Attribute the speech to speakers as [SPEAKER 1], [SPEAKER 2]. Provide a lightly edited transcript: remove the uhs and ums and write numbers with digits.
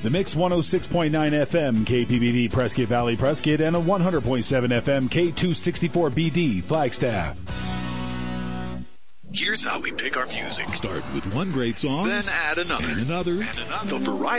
[SPEAKER 1] The Mix 106.9 FM KPBV Prescott Valley Prescott and a 100.7 FM K264BD Flagstaff.
[SPEAKER 2] Here's how we pick our music.
[SPEAKER 3] Start with one great song,
[SPEAKER 2] Then add another.
[SPEAKER 3] and another.
[SPEAKER 2] The variety